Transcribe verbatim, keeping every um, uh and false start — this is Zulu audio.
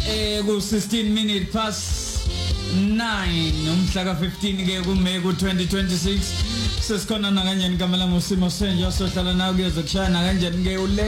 eh ku sixteen minutes past nine umhla ka fifteen ke ku May ku twenty twenty-six sesikhona na kanjani kamela ngosimo senje sohlala nawe kuyozokushaya na kanjani ke